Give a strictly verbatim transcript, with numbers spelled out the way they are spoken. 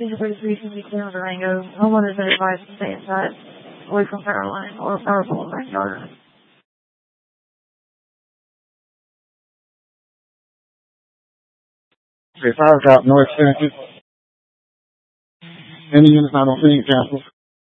These are recently clear on Durango. Homeowners are advised to stay inside, away from power line or power pole backyard. Okay, fire drop, no extension. Any units not on scene, cancel.